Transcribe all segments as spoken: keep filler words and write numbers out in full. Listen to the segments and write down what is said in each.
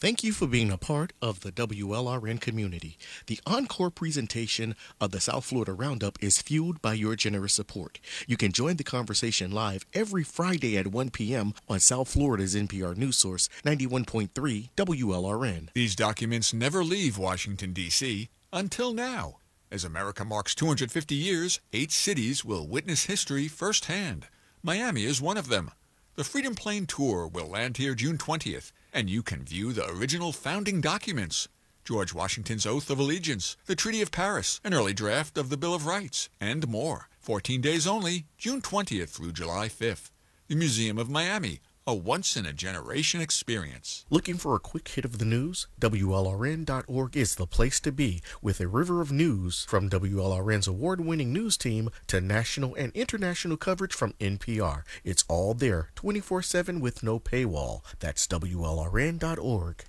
Thank you for being a part of the W L R N community. The encore presentation of the South Florida Roundup is fueled by your generous support. You can join the conversation live every Friday at one p.m. on South Florida's N P R News Source ninety-one point three W L R N. These documents never leave Washington, D C until now. As America marks two hundred fifty years, eight cities will witness history firsthand. Miami is one of them. The Freedom Plane Tour will land here June twentieth, and you can view the original founding documents: George Washington's Oath of Allegiance, the Treaty of Paris, an early draft of the Bill of Rights, and more. fourteen days only, June twentieth through July fifth. The Museum of Miami, a once-in-a-generation experience. Looking for a quick hit of the news? W L R N dot org is the place to be, with a river of news from W L R N's award-winning news team to national and international coverage from N P R. It's all there, twenty-four seven with no paywall. That's W L R N dot org.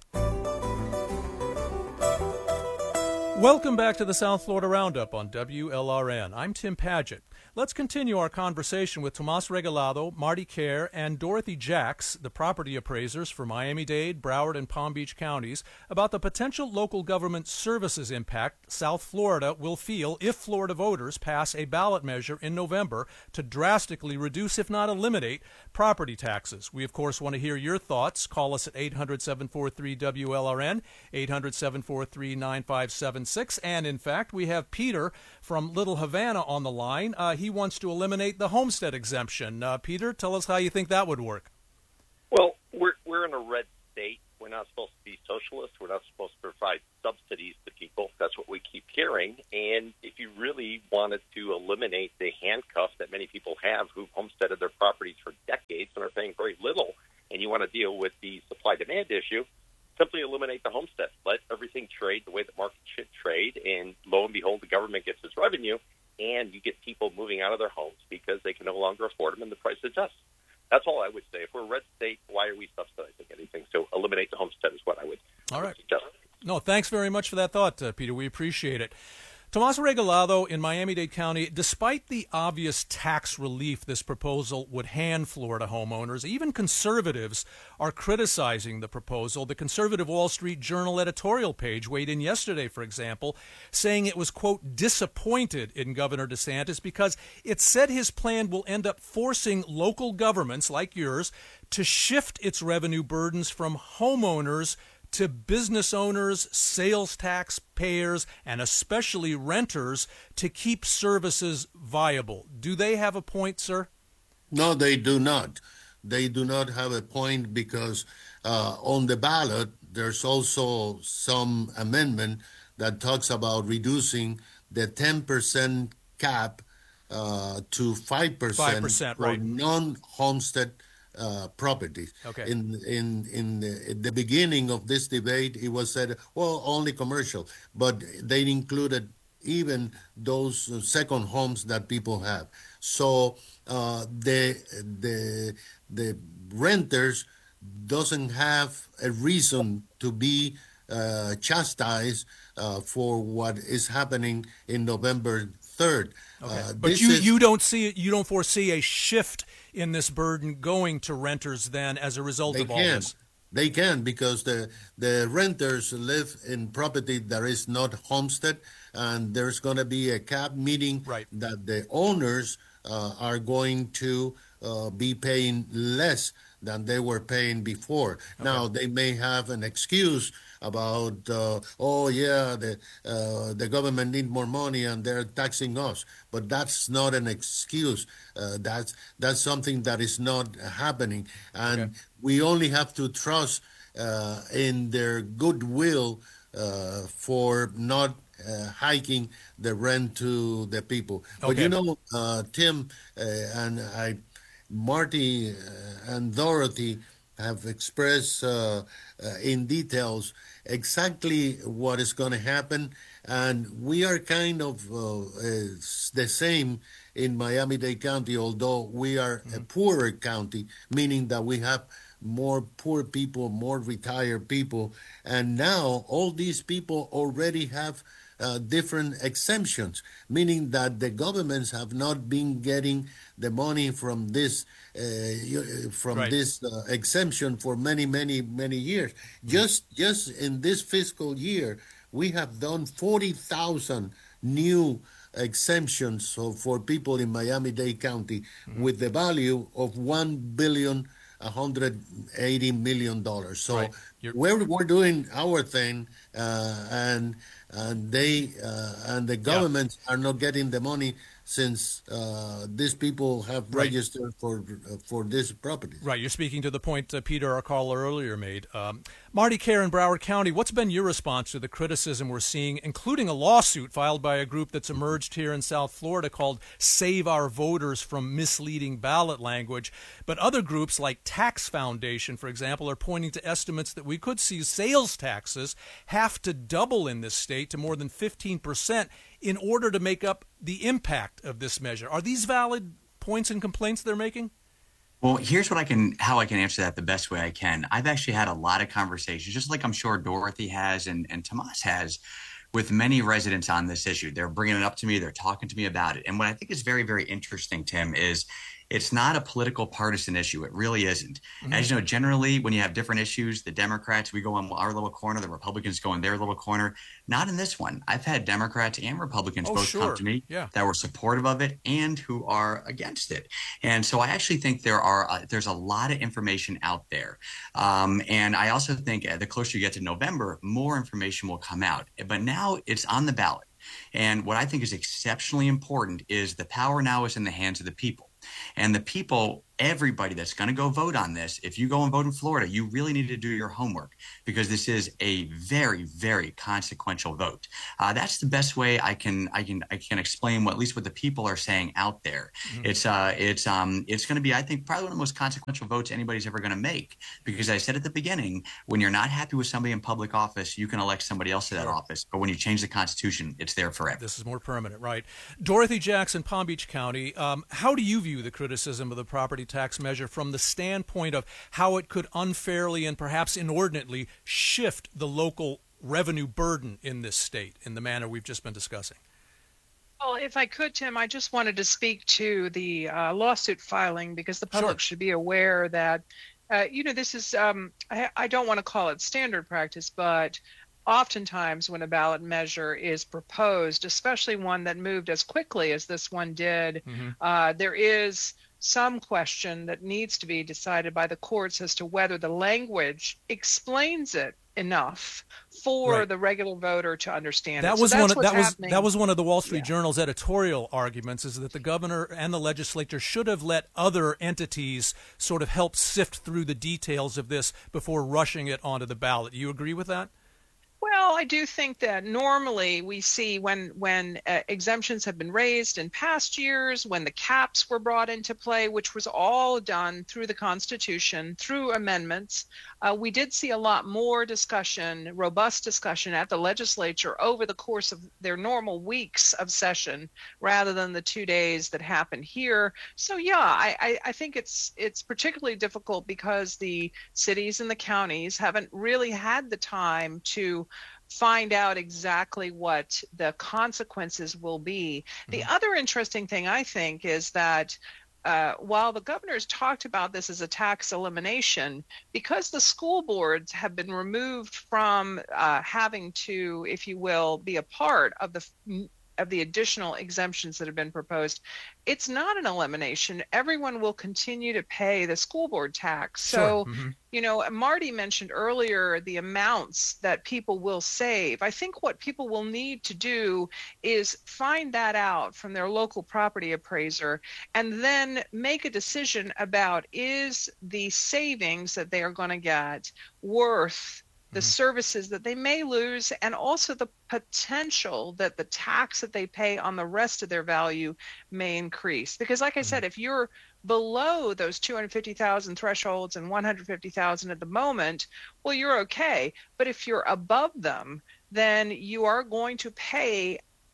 Welcome back to the South Florida Roundup on W L R N. I'm Tim Padgett. Let's continue our conversation with Tomas Regalado, Marty Kerr, and Dorothy Jacks, the property appraisers for Miami-Dade, Broward, and Palm Beach counties, about the potential local government services impact South Florida will feel if Florida voters pass a ballot measure in November to drastically reduce, if not eliminate, property taxes. We, of course, want to hear your thoughts. Call us at eight hundred, seven four three, W L R N, eight hundred, seven four three, nine five seven six. And, in fact, we have Peter from Little Havana on the line. Uh, he wants to eliminate the homestead exemption. Uh, Peter, tell us how you think that would work. Well, we're we're in a red state. We're not supposed to be socialists. We're not supposed to provide subsidies to people. That's what we keep hearing. And if you really wanted to eliminate the handcuffs that many people have who've homesteaded their properties for decades and are paying very little, and you want to deal with the supply-demand issue, simply eliminate the homestead. Let everything trade the way the market should trade, and lo and behold, the government gets its revenue, and you get people moving out of their homes because they can no longer afford them and the price adjusts. That's all I would say. If we're a red state, why are we subsidizing anything? So eliminate the homestead is what I would, all right. suggest. No, thanks very much for that thought, uh, Peter. We appreciate it. Tomas Regalado in Miami-Dade County, despite the obvious tax relief this proposal would hand Florida homeowners, even conservatives are criticizing the proposal. The conservative Wall Street Journal editorial page weighed in yesterday, for example, saying it was, quote, disappointed in Governor DeSantis because it said his plan will end up forcing local governments like yours to shift its revenue burdens from homeowners to business owners, sales tax payers, and especially renters to keep services viable. Do they have a point, sir? No, they do not. They do not have a point because uh, on the ballot, there's also some amendment that talks about reducing the ten percent cap uh, to five percent, five percent for right. non-homestead Uh, properties. Okay. In in in the, in the beginning of this debate, it was said, well, only commercial, but they included even those second homes that people have. So uh, the the the renters doesn't have a reason to be uh, chastised uh, for what is happening in November third. Okay. Uh, but this you, is, you don't see you don't foresee a shift in this burden going to renters then as a result they of all can. this? They can because the the renters live in property that is not homestead, and there's going to be a cap, meaning right. that the owners uh, are going to uh, be paying less than they were paying before. Okay. Now, they may have an excuse about, uh, oh, yeah, the uh, the government need more money and they're taxing us. But that's not an excuse. Uh, that's that's something that is not happening. And okay. we only have to trust uh, in their goodwill uh, for not uh, hiking the rent to the people. Okay. But, you know, uh, Tim uh, and I... Marty and Dorothy have expressed uh, uh, in details exactly what is going to happen, and we are kind of uh, uh, the same in Miami-Dade County, although we are mm-hmm. a poorer county, meaning that we have more poor people, more retired people, and now all these people already have uh, different exemptions, meaning that the governments have not been getting the money from this uh, you- from Right. this uh, exemption for many, many, many years. Just just in this fiscal year, we have done forty thousand new exemptions so for people in Miami-Dade County with the value of one billion one hundred eighty million dollars. So Right. You're- we're we're doing our thing, uh, and and they uh, and the governments are not getting the money since uh, these people have Right. registered for uh, for this property. Right, you're speaking to the point uh, Peter, our caller earlier, made. Um, Marty Kerr in Broward County, what's been your response to the criticism we're seeing, including a lawsuit filed by a group that's emerged here in South Florida called Save Our Voters from Misleading Ballot Language? But other groups like Tax Foundation, for example, are pointing to estimates that we could see sales taxes have to double in this state to more than fifteen percent in order to make up the impact of this measure. Are these valid points and complaints they're making? Well, here's what I can, how I can answer that the best way I can. I've actually had a lot of conversations, just like I'm sure Dorothy has and, and Tomas has, with many residents on this issue. They're bringing it up to me. They're talking to me about it. And what I think is very, very interesting, Tim, is it's not a political partisan issue. It really isn't. Mm-hmm. As you know, generally, when you have different issues, the Democrats, we go in our little corner, the Republicans go in their little corner. Not in this one. I've had Democrats and Republicans oh, both sure. come to me yeah. that were supportive of it and who are against it. And so I actually think there are uh, there's a lot of information out there. Um, and I also think uh, the closer you get to November, more information will come out. But now it's on the ballot. And what I think is exceptionally important is the power now is in the hands of the people. And the people, everybody that's going to go vote on this, if you go and vote in Florida, you really need to do your homework because this is a very, very consequential vote. Uh, that's the best way I can I can I can explain what at least what the people are saying out there. Mm-hmm. It's uh it's um it's going to be, I think, probably one of the most consequential votes anybody's ever going to make because I said at the beginning, when you're not happy with somebody in public office, you can elect somebody else to that sure. office. But when you change the Constitution, it's there forever. This is more permanent, right? Dorothy Jackson, Palm Beach County. Um, how do you view the criticism of the property tax measure from the standpoint of how it could unfairly and perhaps inordinately shift the local revenue burden in this state in the manner we've just been discussing? Well, if I could, Tim, I just wanted to speak to the uh, lawsuit filing because the public Sure. should be aware that, uh, you know, this is, um, I, I don't want to call it standard practice, but oftentimes when a ballot measure is proposed, especially one that moved as quickly as this one did, mm-hmm. uh, there is some question that needs to be decided by the courts as to whether the language explains it enough for right. the regular voter to understand that it. was so one that's of, that was happening. that was one of the Wall Street yeah. Journal's editorial arguments, is that the governor and the legislature should have let other entities sort of help sift through the details of this before rushing it onto the ballot. You agree with that? Well, I do think that normally we see when when uh, exemptions have been raised in past years, when the caps were brought into play, which was all done through the Constitution, through amendments, uh, we did see a lot more discussion, robust discussion at the legislature over the course of their normal weeks of session, rather than the two days that happened here. So, yeah, I, I, I think it's it's particularly difficult because the cities and the counties haven't really had the time to find out exactly what the consequences will be. Mm-hmm. The other interesting thing, I think, is that uh, while the governor's talked about this as a tax elimination, because the school boards have been removed from uh, having to, if you will, be a part of the of the additional exemptions that have been proposed, it's not an elimination. Everyone will continue to pay the school board tax. So, sure. mm-hmm. you know, Marty mentioned earlier the amounts that people will save. I think what people will need to do is find that out from their local property appraiser and then make a decision about, is the savings that they are going to get worth the services that they may lose, and also the potential that the tax that they pay on the rest of their value may increase. Because like I said, if you're below those two hundred fifty thousand thresholds and one hundred fifty thousand at the moment, well, you're okay. But if you're above them, then you are going to pay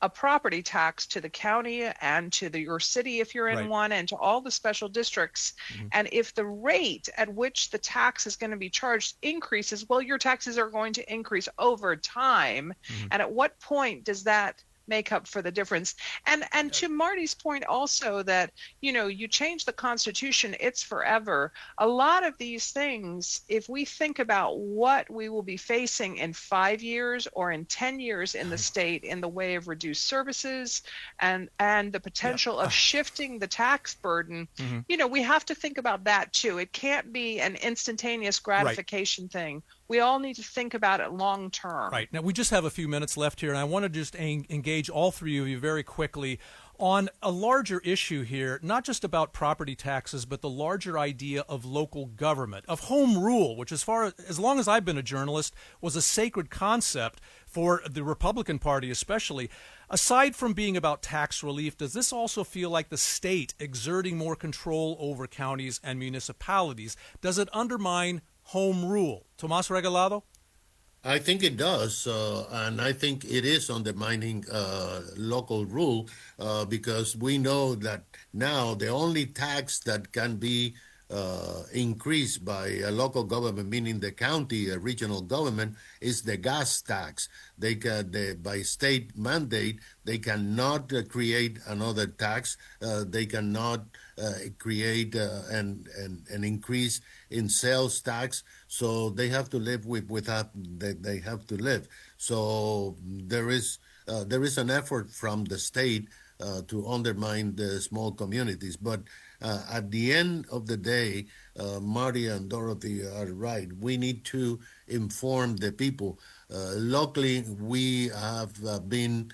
a property tax to the county and to the, your city if you're in Right. one, and to all the special districts. Mhm. And if the rate at which the tax is going to be charged increases, well, your taxes are going to increase over time. Mhm. And at what point does that make up for the difference? And and to Marty's point also, that, you know, you change the Constitution, it's forever. A lot of these things, if we think about what we will be facing in five years or in ten years in the state in the way of reduced services and and the potential of shifting the tax burden, Mhm. you know, we have to think about that too. It can't be an instantaneous gratification thing. We all need to think about it long term. Right. Now, we just have a few minutes left here, and I want to just en- engage all three of you very quickly on a larger issue here, not just about property taxes, but the larger idea of local government, of home rule, which, as far as, as long as I've been a journalist, was a sacred concept for the Republican Party especially. Aside from being about tax relief, does this also feel like the state exerting more control over counties and municipalities? Does it undermine home rule? Tomas Regalado? I think it does, uh, and I think it is undermining uh, local rule uh, because we know that now the only tax that can be uh, increased by a local government, meaning the county, a regional government, is the gas tax. They can, they, by state mandate, they cannot uh, create another tax. Uh, they cannot uh, create uh, an, an an increase in sales tax. So they have to live with with that. They, they have to live. So there is uh, there is an effort from the state uh, to undermine the small communities, but. Uh, at the end of the day, uh, Marty and Dorothy are right. We need to inform the people. Uh, luckily, we have uh, been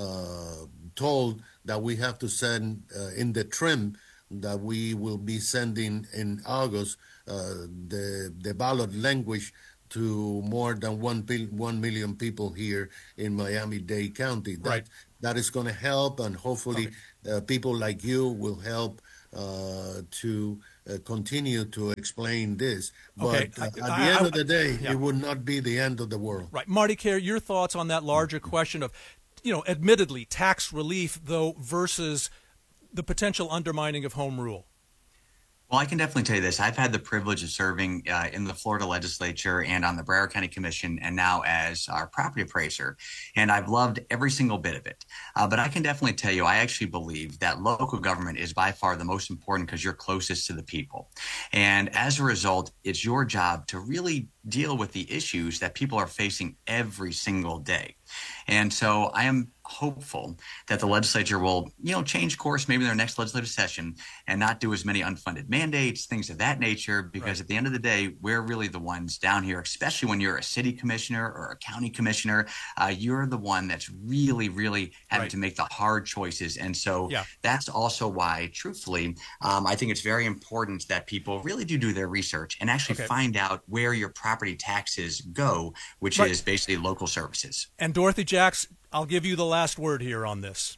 uh, told that we have to send uh, in the trim that we will be sending in August uh, the the ballot language to more than one, one million people here in Miami-Dade County. That, Right. that is going to help, and hopefully uh, people like you will help uh, to uh, continue to explain this. But Okay. uh, at the I- end I- of the day, yeah. it would not be the end of the world. Right. Marty Kerr, your thoughts on that larger question of, you know, admittedly, tax relief, though, versus the potential undermining of home rule? Well, I can definitely tell you this. I've had the privilege of serving uh, in the Florida legislature and on the Broward County Commission, and now as our property appraiser. And I've loved every single bit of it. Uh, but I can definitely tell you, I actually believe that local government is by far the most important because you're closest to the people. And as a result, it's your job to really deal with the issues that people are facing every single day. And so I am hopeful that the legislature will, you know, change course maybe in their next legislative session and not do as many unfunded mandates, things of that nature, because Right. at the end of the day, we're really the ones down here, especially when you're a city commissioner or a county commissioner, uh, you're the one that's really, really having Right. to make the hard choices. And so Yeah. that's also why, truthfully, um, I think it's very important that people really do do their research and actually Okay. find out where your property taxes go, which Right. is basically local services. And Dorothy Jacks, I'll give you the last word here on this.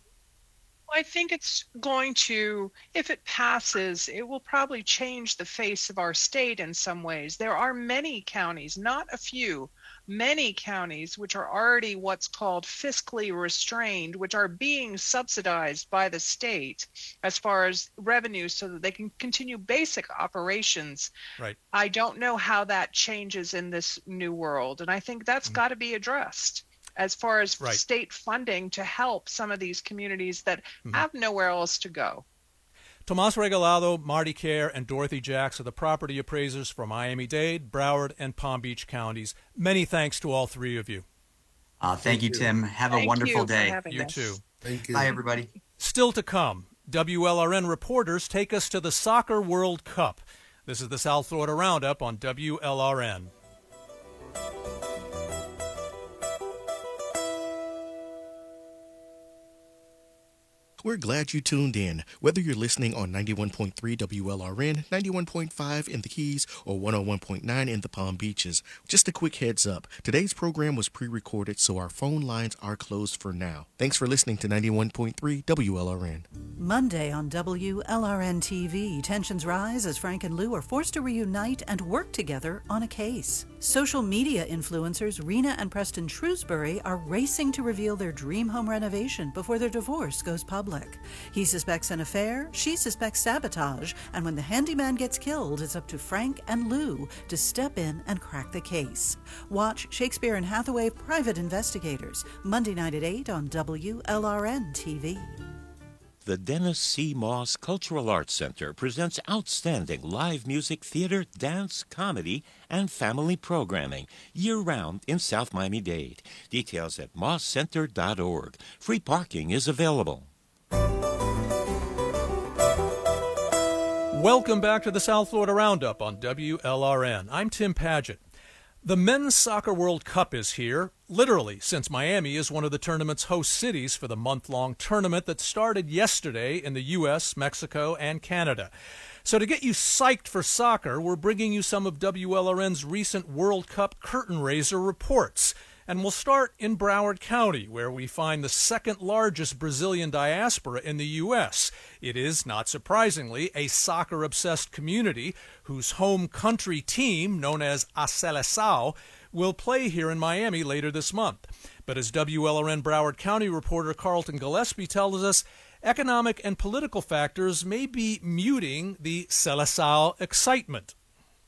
I think it's going to, if it passes, it will probably change the face of our state in some ways. There are many counties, not a few, many counties which are already what's called fiscally restrained, which are being subsidized by the state as far as revenue so that they can continue basic operations. Right. I don't know how that changes in this new world, and I think that's got to be addressed as far as Right. state funding to help some of these communities that have nowhere else to go. Tomas Regalado, Marty Kerr, and Dorothy Jacks are the property appraisers for Miami-Dade, Broward, and Palm Beach counties. Many thanks to all three of you. Uh, thank, you, Tim. Have Thank a wonderful you for day. having You us. too. Thank you. Bye, everybody. Still to come, W L R N reporters take us to the Soccer World Cup. This is the South Florida Roundup on W L R N. We're glad you tuned in. Whether you're listening on ninety-one point three W L R N, ninety-one point five in the Keys, or one oh one point nine in the Palm Beaches, just a quick heads up. Today's program was pre-recorded, so our phone lines are closed for now. Thanks for listening to ninety-one point three W L R N. Monday on W L R N T V, tensions rise as Frank and Lou are forced to reunite and work together on a case. Social media influencers Rena and Preston Shrewsbury are racing to reveal their dream home renovation before their divorce goes public. He suspects an affair, she suspects sabotage, and when the handyman gets killed, it's up to Frank and Lou to step in and crack the case. Watch Shakespeare and Hathaway Private Investigators, Monday night at eight on W L R N T V. The Dennis C. Moss Cultural Arts Center presents outstanding live music, theater, dance, comedy, and family programming year-round in South Miami-Dade. Details at moss center dot org. Free parking is available. Welcome back to the South Florida Roundup on W L R N. I'm Tim Padgett. The Men's Soccer World Cup is here, literally, since Miami is one of the tournament's host cities for the month-long tournament that started yesterday in the U S, Mexico, and Canada. So to get you psyched for soccer, we're bringing you some of W L R N's recent World Cup curtain raiser reports. And we'll start in Broward County, where we find the second largest Brazilian diaspora in the U S. It is, not surprisingly, a soccer-obsessed community whose home country team, known as A Seleção, will play here in Miami later this month. But as W L R N Broward County reporter Carlton Gillespie tells us, economic and political factors may be muting the Seleção excitement.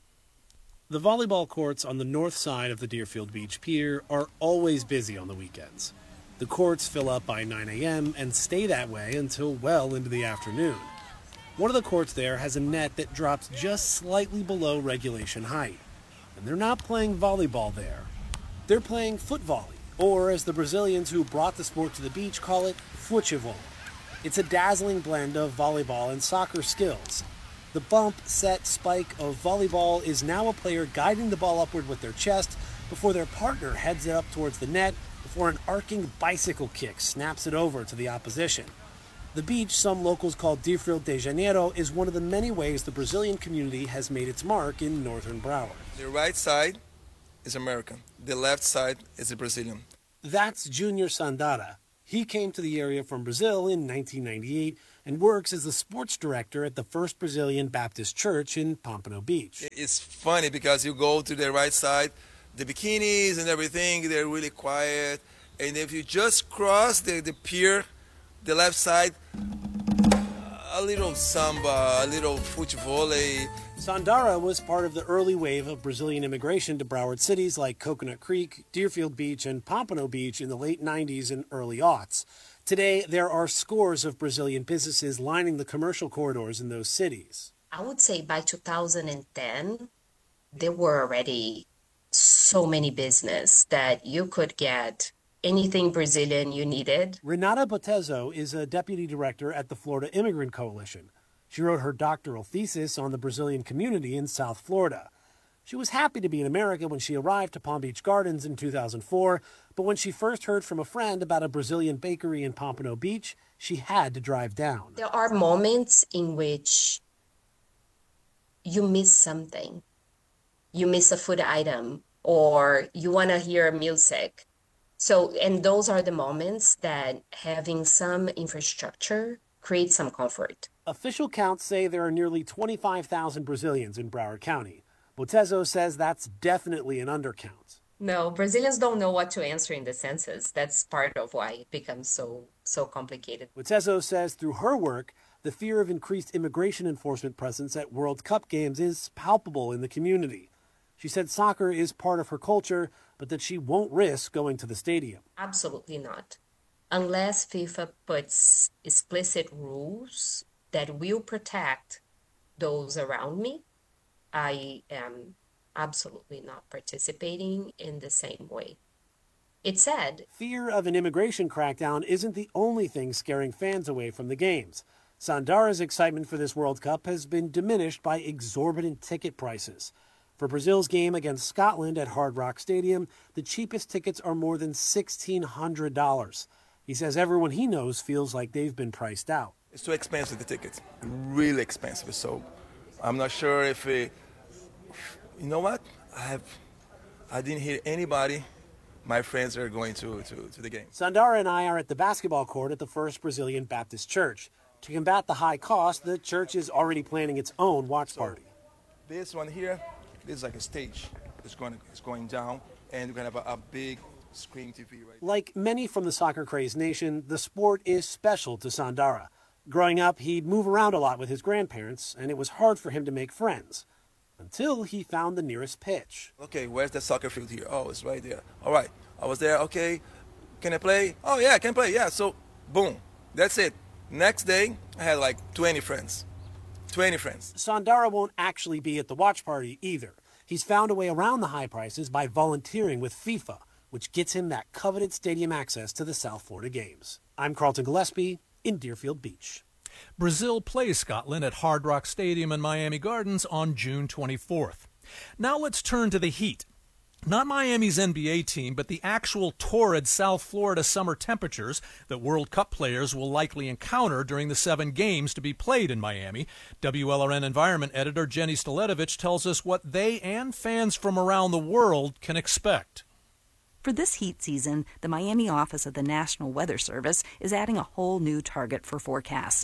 The volleyball courts on the north side of the Deerfield Beach Pier are always busy on the weekends. The courts fill up by nine a.m. and stay that way until well into the afternoon. One of the courts there has a net that drops just slightly below regulation height. And they're not playing volleyball there. They're playing foot volley, or as the Brazilians who brought the sport to the beach call it, futebol. It's a dazzling blend of volleyball and soccer skills. The bump, set, spike of volleyball is now a player guiding the ball upward with their chest before their partner heads it up towards the net before an arcing bicycle kick snaps it over to the opposition. The beach, some locals call Deerfield de Janeiro, is one of the many ways the Brazilian community has made its mark in northern Broward. The right side is American. The left side is the Brazilian. That's Junior Sandara. He came to the area from Brazil in nineteen ninety-eight and works as the sports director at the First Brazilian Baptist Church in Pompano Beach. It's funny because you go to the right side, the bikinis and everything, they're really quiet. And if you just cross the, the pier, the left side, a little samba, a little futebol. Sandara was part of the early wave of Brazilian immigration to Broward cities like Coconut Creek, Deerfield Beach, and Pompano Beach in the late nineties and early aughts. Today, there are scores of Brazilian businesses lining the commercial corridors in those cities. I would say by two thousand ten, there were already so many businesses that you could get anything Brazilian you needed. Renata Botezo is a deputy director at the Florida Immigrant Coalition. She wrote her doctoral thesis on the Brazilian community in South Florida. She was happy to be in America when she arrived to Palm Beach Gardens in two thousand four, but when she first heard from a friend about a Brazilian bakery in Pompano Beach, she had to drive down. There are moments in which you miss something. You miss a food item, or you want to hear music. So, and those are the moments that having some infrastructure creates some comfort. Official counts say there are nearly twenty-five thousand Brazilians in Broward County. Botezo says that's definitely an undercount. No, Brazilians don't know what to answer in the census. That's part of why it becomes so so complicated. Botezo says through her work, the fear of increased immigration enforcement presence at World Cup games is palpable in the community. She said soccer is part of her culture, but that she won't risk going to the stadium. Absolutely not. Unless FIFA puts explicit rules that will protect those around me, I am absolutely not participating in the same way. It's sad. Fear of an immigration crackdown isn't the only thing scaring fans away from the games. Sandara's excitement for this World Cup has been diminished by exorbitant ticket prices. For Brazil's game against Scotland at Hard Rock Stadium, the cheapest tickets are more than sixteen hundred dollars. He says everyone he knows feels like they've been priced out. It's too expensive, the tickets. Really expensive. So I'm not sure if, it, you know what? I have, I didn't hear anybody. My friends are going to, to, to the game. Sandara and I are at the basketball court at the First Brazilian Baptist Church. To combat the high cost, the church is already planning its own watch party. This one here, this is like a stage. is going is going down, and we're going to have a, a big screen T V right. Like many from the soccer-crazed nation, the sport is special to Sandara. Growing up, he'd move around a lot with his grandparents, and it was hard for him to make friends. Until he found the nearest pitch. Okay, where's the soccer field here? Oh, it's right there. All right, I was there. Okay, can I play? Oh, yeah, I can play. Yeah, so boom, that's it. Next day, I had like twenty friends. twenty friends. Sandara won't actually be at the watch party either. He's found a way around the high prices by volunteering with FIFA, which gets him that coveted stadium access to the South Florida games. I'm Carlton Gillespie in Deerfield Beach. Brazil plays Scotland at Hard Rock Stadium in Miami Gardens on June twenty-fourth. Now let's turn to the heat. Not Miami's N B A team, but the actual torrid South Florida summer temperatures that World Cup players will likely encounter during the seven games to be played in Miami. W L R N Environment Editor Jenny Staletovich tells us what they and fans from around the world can expect. For this heat season, the Miami office of the National Weather Service is adding a whole new target for forecasts: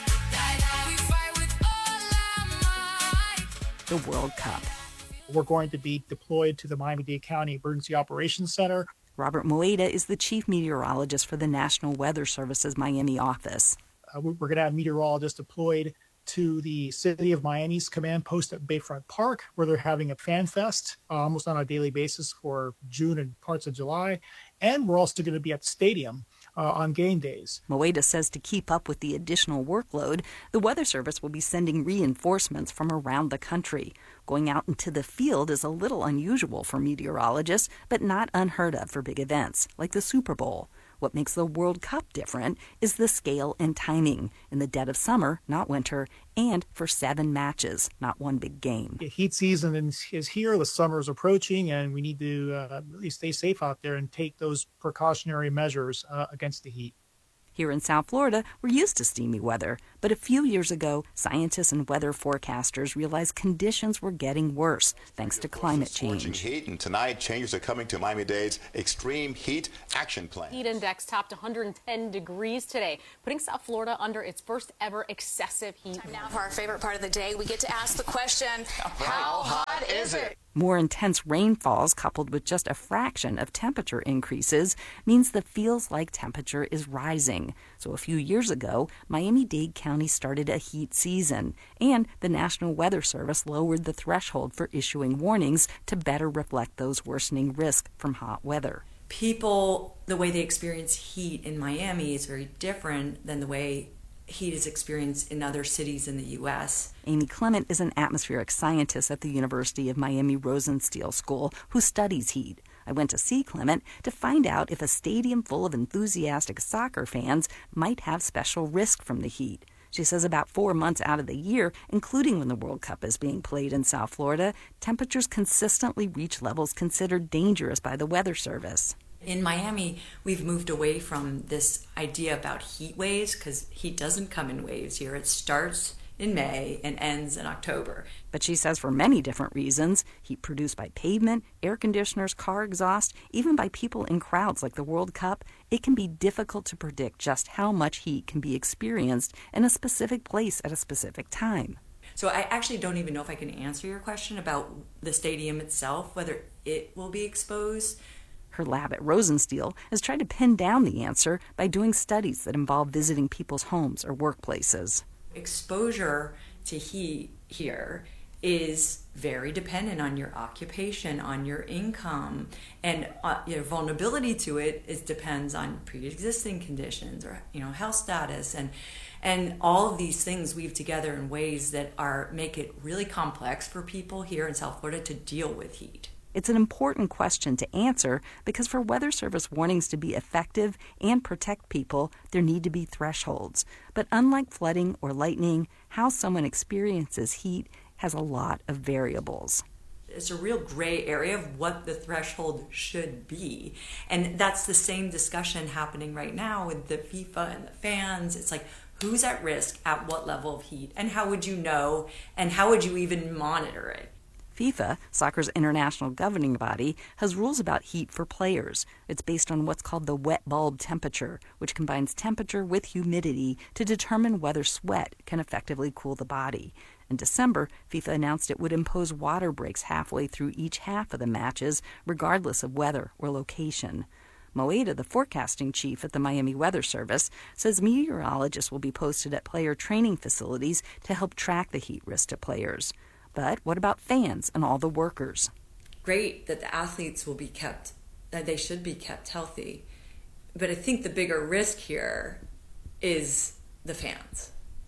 the World Cup. We're going to be deployed to the Miami-Dade County Emergency Operations Center. Robert Moeda is the chief meteorologist for the National Weather Service's Miami office. Uh, we're going to have meteorologists deployed to the City of Miami's command post at Bayfront Park, where they're having a fan fest uh, almost on a daily basis for June and parts of July. And we're also going to be at the stadium uh, on game days. Moeda says to keep up with the additional workload, the Weather Service will be sending reinforcements from around the country. Going out into the field is a little unusual for meteorologists, but not unheard of for big events, like the Super Bowl. What makes the World Cup different is the scale and timing. In the dead of summer, not winter, and for seven matches, not one big game. The heat season is here, the summer is approaching, and we need to uh, really stay safe out there and take those precautionary measures uh, against the heat. Here in South Florida, we're used to steamy weather, but a few years ago, scientists and weather forecasters realized conditions were getting worse thanks to climate change. Heat, and tonight, changes are coming to Miami-Dade's Extreme Heat Action Plan. Heat index topped one hundred ten degrees today, putting South Florida under its first ever excessive heat. Time now for our favorite part of the day. We get to ask the question, how hot is it? More intense rainfalls coupled with just a fraction of temperature increases means the feels like temperature is rising. So a few years ago, Miami-Dade County started a heat season, and the National Weather Service lowered the threshold for issuing warnings to better reflect those worsening risks from hot weather. People, the way they experience heat in Miami is very different than the way heat is experienced in other cities in the U S Amy Clement is an atmospheric scientist at the University of Miami Rosenstiel School who studies heat. I went to see Clement to find out if a stadium full of enthusiastic soccer fans might have special risk from the heat. She says about four months out of the year, including when the World Cup is being played in South Florida, temperatures consistently reach levels considered dangerous by the Weather Service. In Miami, we've moved away from this idea about heat waves because heat doesn't come in waves here. It starts in May and ends in October. But she says for many different reasons, heat produced by pavement, air conditioners, car exhaust, even by people in crowds like the World Cup, it can be difficult to predict just how much heat can be experienced in a specific place at a specific time. So I actually don't even know if I can answer your question about the stadium itself, whether it will be exposed. Her lab at Rosenstiel has tried to pin down the answer by doing studies that involve visiting people's homes or workplaces. Exposure to heat here is very dependent on your occupation, on your income, and uh, your vulnerability to it is depends on pre-existing conditions or you know health status, and and all of these things weave together in ways that are make it really complex for people here in South Florida to deal with heat. It's an important question to answer because for Weather Service warnings to be effective and protect people, there need to be thresholds. But unlike flooding or lightning, how someone experiences heat has a lot of variables. It's a real gray area of what the threshold should be. And that's the same discussion happening right now with the FIFA and the fans. It's like, who's at risk at what level of heat? And how would you know? And how would you even monitor it? FIFA, soccer's international governing body, has rules about heat for players. It's based on what's called the wet bulb temperature, which combines temperature with humidity to determine whether sweat can effectively cool the body. In December, FIFA announced it would impose water breaks halfway through each half of the matches, regardless of weather or location. Moeda, the forecasting chief at the Miami Weather Service, says meteorologists will be posted at player training facilities to help track the heat risk to players. But what about fans and all the workers? Great that the athletes will be kept, that they should be kept healthy. But I think the bigger risk here is the fans.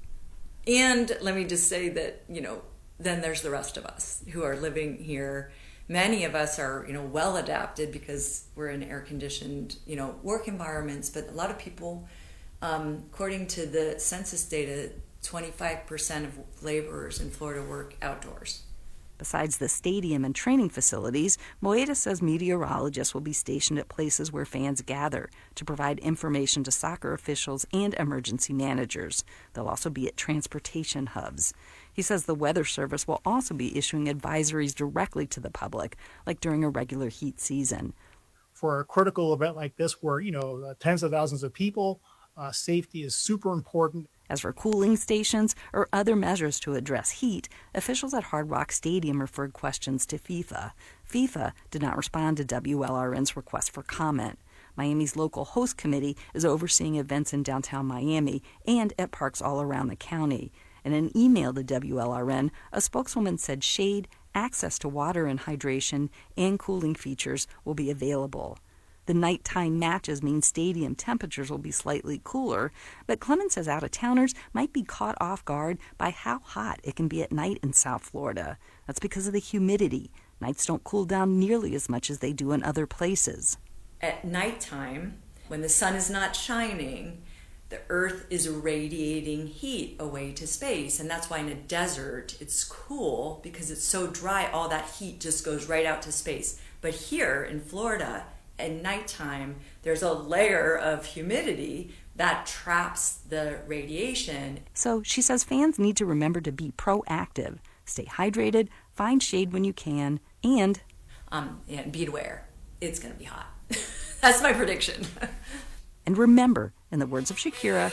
And let me just say that, you know, then there's the rest of us who are living here. Many of us are, you know, well adapted because we're in air-conditioned, you know, work environments. But a lot of people, um, according to the census data, twenty-five percent of laborers in Florida work outdoors. Besides the stadium and training facilities, Moeda says meteorologists will be stationed at places where fans gather to provide information to soccer officials and emergency managers. They'll also be at transportation hubs. He says the Weather Service will also be issuing advisories directly to the public, like during a regular heat season. For a critical event like this where, you know, uh, tens of thousands of people, uh, safety is super important. As for cooling stations or other measures to address heat, officials at Hard Rock Stadium referred questions to FIFA. FIFA did not respond to W L R N's request for comment. Miami's local host committee is overseeing events in downtown Miami and at parks all around the county. In an email to W L R N, a spokeswoman said shade, access to water and hydration, and cooling features will be available. The nighttime matches mean stadium temperatures will be slightly cooler, but Clemens says out-of-towners might be caught off guard by how hot it can be at night in South Florida. That's because of the humidity. Nights don't cool down nearly as much as they do in other places. At nighttime, when the sun is not shining, the earth is radiating heat away to space. And that's why in a desert, it's cool because it's so dry, all that heat just goes right out to space. But here in Florida, at nighttime, there's a layer of humidity that traps the radiation. So she says fans need to remember to be proactive, stay hydrated, find shade when you can, and... Um, and be aware, it's going to be hot. That's my prediction. And remember, in the words of Shakira,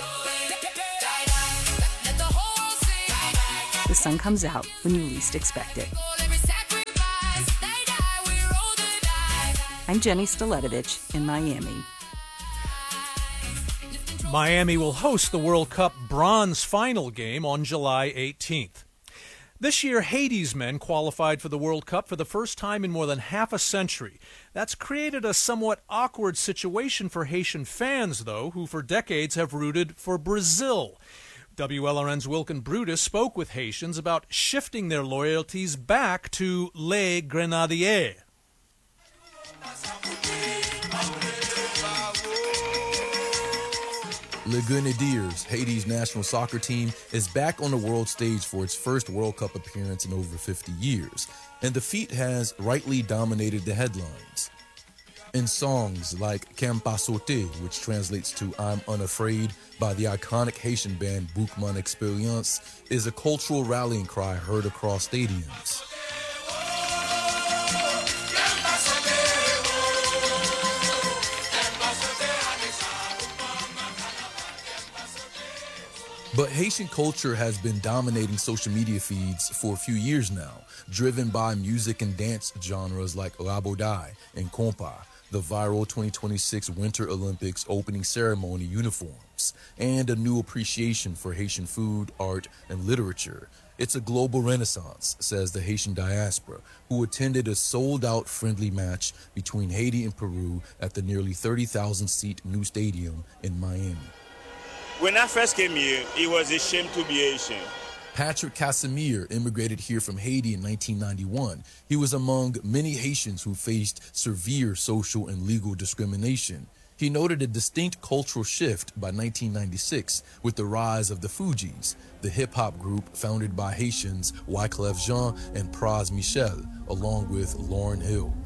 the sun comes out when you least expect it. I'm Jenny Staletovich in Miami. Miami will host the World Cup bronze final game on July eighteenth. This year, Haiti's men qualified for the World Cup for the first time in more than half a century. That's created a somewhat awkward situation for Haitian fans, though, who for decades have rooted for Brazil. W L R N's Wilkin Brutus spoke with Haitians about shifting their loyalties back to Les Grenadiers. Les Grenadiers, Haiti's national soccer team, is back on the world stage for its first World Cup appearance in over fifty years, and the feat has rightly dominated the headlines. In songs like Kem Pa Sauter, which translates to I'm Unafraid by the iconic Haitian band Boukman Experience, is a cultural rallying cry heard across stadiums. But Haitian culture has been dominating social media feeds for a few years now, driven by music and dance genres like Rabodai and Compa, the viral twenty twenty-six Winter Olympics opening ceremony uniforms, and a new appreciation for Haitian food, art, and literature. It's a global renaissance, says the Haitian diaspora, who attended a sold-out friendly match between Haiti and Peru at the nearly thirty thousand seat new stadium in Miami. When I first came here, it was a shame to be Haitian. Patrick Casimir immigrated here from Haiti in nineteen ninety-one. He was among many Haitians who faced severe social and legal discrimination. He noted a distinct cultural shift by nineteen ninety-six with the rise of the Fugees, the hip-hop group founded by Haitians Wyclef Jean and Pras Michel, along with Lauryn Hill.